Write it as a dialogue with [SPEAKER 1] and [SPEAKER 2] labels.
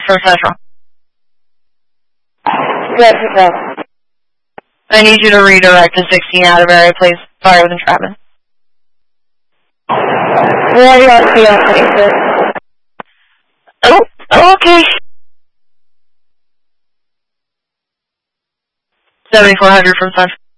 [SPEAKER 1] from Central.
[SPEAKER 2] Good, go.
[SPEAKER 1] I need you to redirect to 16 out of area, please. Sorry with entrapment.
[SPEAKER 2] Where are you on CL26?
[SPEAKER 1] Oh, okay. 7400 from Central.